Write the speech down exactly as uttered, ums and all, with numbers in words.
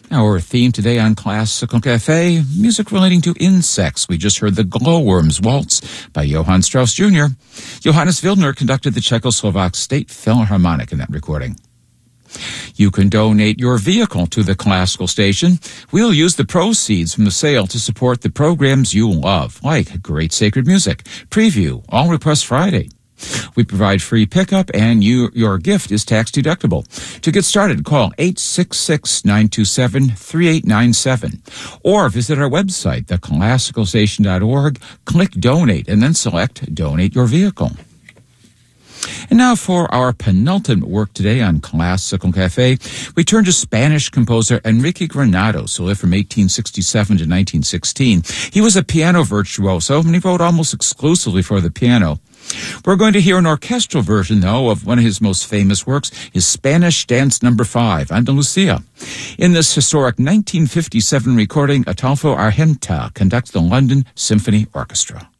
Our theme today on Classical Cafe, music relating to insects. We just heard the Glowworms Waltz by Johann Strauss Junior Johannes Wildner conducted the Czechoslovak State Philharmonic in that recording. You can donate your vehicle to the Classical Station. We'll use the proceeds from the sale to support the programs you love, like Great Sacred Music, Preview, All Requests Friday. We provide free pickup, and you, your gift is tax-deductible. To get started, call eight six six, nine two seven, three eight nine seven or visit our website, the classical station dot org, click Donate, and then select Donate Your Vehicle. And now for our penultimate work today on Classical Cafe, we turn to Spanish composer Enrique Granados, who lived from eighteen sixty-seven to nineteen sixteen. He was a piano virtuoso, and he wrote almost exclusively for the piano. We're going to hear an orchestral version, though, of one of his most famous works, his Spanish Dance Number five, Andalusia. In this historic nineteen fifty-seven recording, Ataulfo Argenta conducts the London Symphony Orchestra.